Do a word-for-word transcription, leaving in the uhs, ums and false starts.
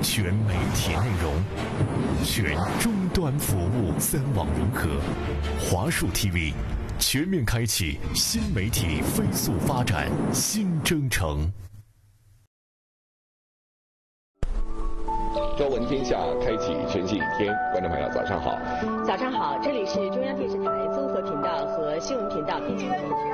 全媒体内容，全终端服务三网融合。华数 T V 全面开启新媒体飞速发展新征程。 朝闻天下，开启全新一天。观众朋友，早上好！ 早上好，这里是中央电视台综合频道和新闻频道并行